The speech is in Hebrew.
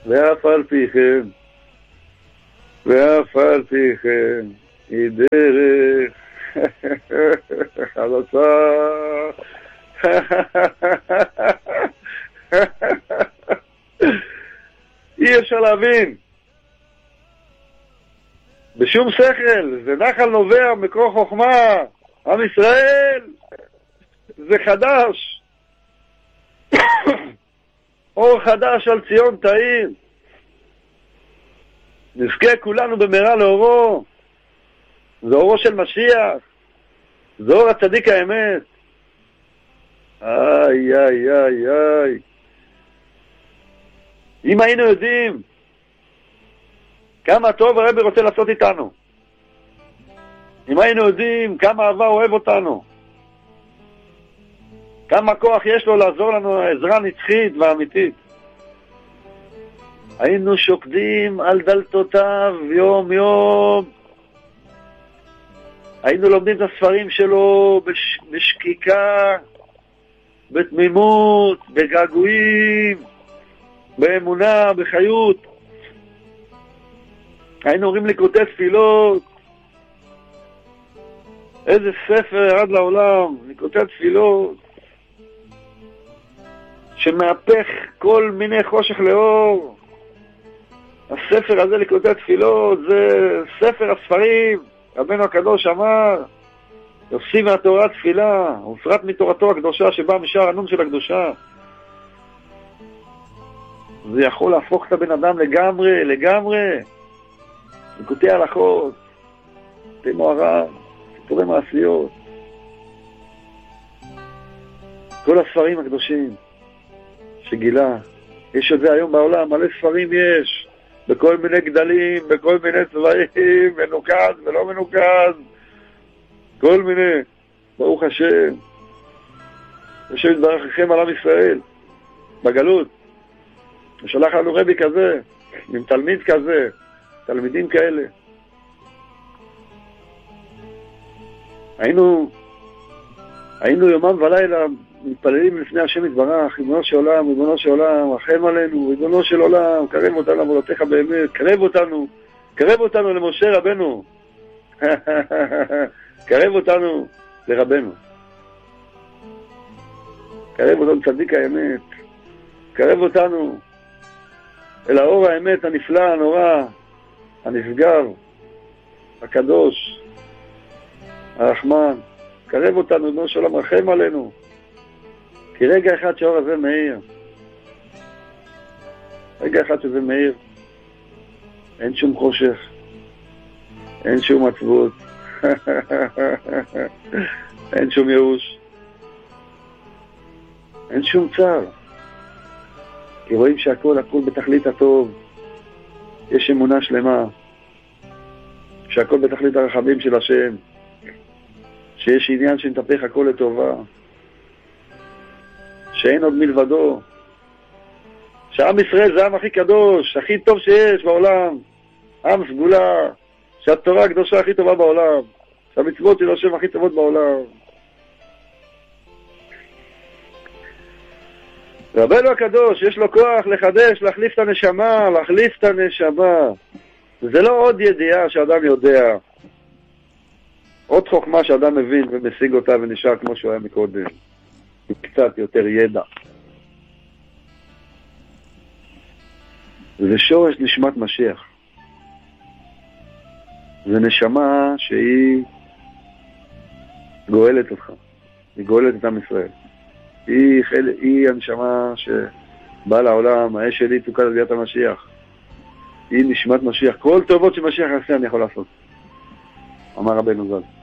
ואף על פי כן, ואף על פי כן, היא דרך חלוצה. אי אפשר להבין. בשום שכל, זה נחל נובע מקור חוכמה. עם ישראל, זה חדש. אור חדש על ציון תאיר. נזכה כולנו במהרה לאורו. זה אורו של משיח. זה אור הצדיק האמת. איי, איי, איי, איי. אם היינו יודעים כמה טוב הרבי רוצה לעשות איתנו, אם היינו יודעים כמה אהבה אוהב אותנו, כמה כוח יש לו לעזור לנו עזרה נצחית ואמיתית, היינו שוקדים על דלתותיו יום יום, היינו לומדים את הספרים שלו בשקיקה, בתמימות, בגעגועים, באמונה, בחיות. היינו אומרים לקוטי תפילות. איזה ספר עד לעולם, לקוטי תפילות, שמהפך כל מיני חושך לאור. הספר הזה לקוטי תפילות זה ספר הספרים. רבנו הקדוש אמר, יוצאים מהתורה תפילה, ופרט מתורתו הקדושה שבאה משער הנון של הקדושה. זה יכול להפוך את הבן אדם לגמרי, לגמרי. לקוטי הלכות, תמוהרה, סיפורי מעשיות. כל הספרים הקדושים שגילה, יש את זה היום בעולם, מלא ספרים יש, בכל מיני גדלים, בכל מיני צבעים, מנוקד ולא מנוקד, כל מיני, ברוך השם, השם יתברככם על עם ישראל, בגלות. ושלח לנו רבי כזה, עם תלמיד כזה, תלמידים כאלה. היינו יומם ולילה מתפללים לפני השם יתברך, ריבונו של עולם, ריבונו של עולם, רחם עלינו, ריבונו של עולם, קרב אותנו לעבודתך באמת, קרב אותנו למשה רבנו, קרב אותנו לרבנו, קרב אותנו צדיק האמת, קרב אותנו אל האור האמת הנפלא, הנורא, הנשגב, הקדוש, הרחמן, קרב אותנו, ריבונו של עולם, רחם עלינו. כי רגע אחד שהאור הזה מאיר, רגע אחד שזה מאיר, אין שום חושך, אין שום עצבות, אין שום ייאוש, אין שום צער. כי רואים שהכל בתכלית הטוב, יש אמונה שלמה, שהכל בתכלית הרחמים של השם, שיש עניין שנתפך הכל לטובה, שאין עוד מלבדו, שעם ישראל זה העם הכי קדוש, הכי טוב שיש בעולם, עם סגולה, שהתורה הקדושה הכי טובה בעולם, שהמצוות של השם הכי טובות בעולם. רבנו הקדוש, יש לו כוח לחדש, להחליף את הנשמה, להחליף את הנשמה. זה לא עוד ידיעה שאדם יודע, עוד חוכמה שאדם מבין ומשיג אותה ונשאר כמו שהוא היה מקודם. קצת יותר ידע. זה שורש נשמת משיח. זה נשמה שהיא גואלת אותך. היא גואלת את עם ישראל. היא הנשמה שבאה לעולם, האש שלי תוקד על ביאת המשיח. היא נשמת משיח. כל טובות שמשיח יעשה אני יכול לעשות. אמר רבנו ז"ל.